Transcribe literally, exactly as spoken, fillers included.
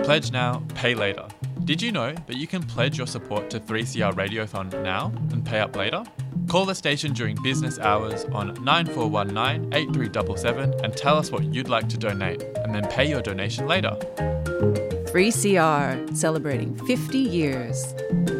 Pledge now, pay later. Did you know that you can pledge your support to three C R Radio Fund now and pay up later? Call the station during business hours on nine four one nine, eight three seven seven and tell us what you'd like to donate, and then pay your donation later. three C R, celebrating fifty years.